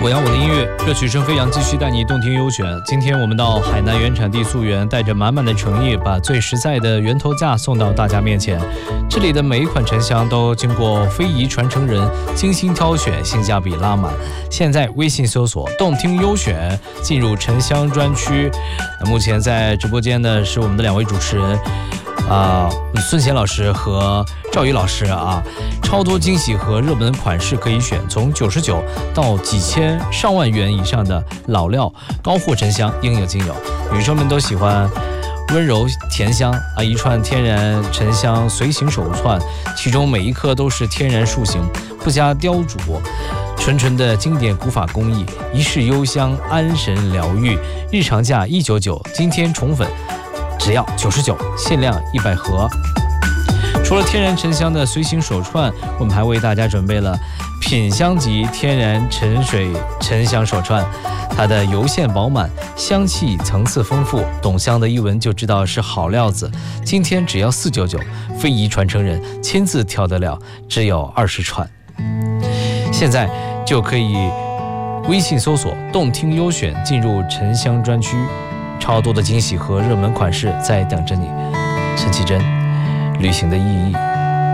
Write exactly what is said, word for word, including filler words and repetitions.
我要我的音乐，歌曲声飞扬，继续带你动听优选。今天我们到海南原产地溯源，带着满满的诚意，把最实在的源头价送到大家面前。这里的每一款沉香都经过非遗传承人精心挑选，性价比拉满。现在微信搜索动听优选，进入沉香专区。目前在直播间的是我们的两位主持人啊、呃，孙贤老师和赵宇老师啊，超多惊喜和热门款式可以选，从九十九到几千上万元以上的老料高货沉香应有尽有。女生们都喜欢温柔甜香啊，一串天然沉香随行手串，其中每一颗都是天然树形，不加雕琢，纯纯的经典古法工艺，一世幽香，安神疗愈。日常价一百九十九，今天宠粉只要九十九，限量一百盒。除了天然沉香的随行手串，我们还为大家准备了品香级天然沉水沉香手串，它的油线饱满，香气层次丰富，懂香的一闻就知道是好料子。今天只要四百九十九，非遗传承人亲自挑得了，只有二十串。现在就可以微信搜索动听优选，进入沉香专区，超多的惊喜和热门款式在等着你。陈绮贞，旅行的意义。